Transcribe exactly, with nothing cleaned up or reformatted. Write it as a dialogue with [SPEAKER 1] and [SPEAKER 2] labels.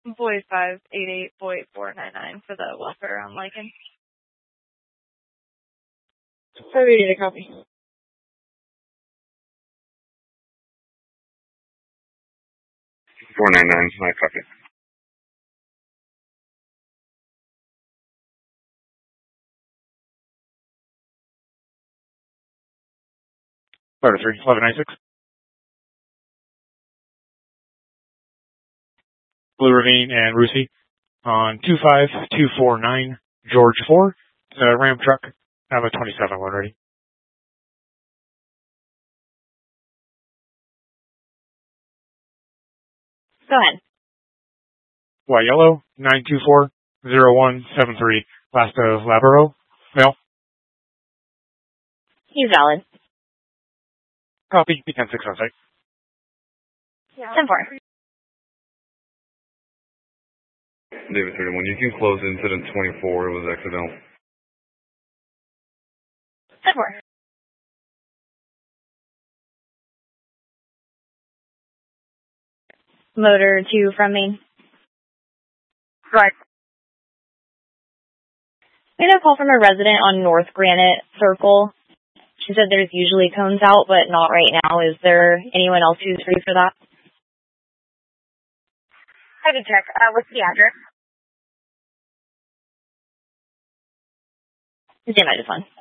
[SPEAKER 1] Boy five eight eight, boy four nine nine for the welfare on Lycan. five eight eight, copy.
[SPEAKER 2] four nine nine, my copy.
[SPEAKER 3] Florida three, eleven ninety-six. Blue Ravine and Rusi on two five two four nine, George four. The Ram truck, have a twenty-seven one ready.
[SPEAKER 4] Go ahead.
[SPEAKER 3] Y Yellow, nine two four zero one seven three, last of Labaro, mail.
[SPEAKER 4] He's valid.
[SPEAKER 3] Copy, B ten six on site.
[SPEAKER 4] ten four.
[SPEAKER 2] David thirty-one, you can close incident twenty-four, it was accidental.
[SPEAKER 4] ten four. Motor two from me.
[SPEAKER 1] Right.
[SPEAKER 4] We had a call from a resident on North Granite Circle. She said there's usually cones out, but not right now. Is there anyone else who's free for that?
[SPEAKER 1] I can check. Uh, what's the address?
[SPEAKER 4] Stand by, just one.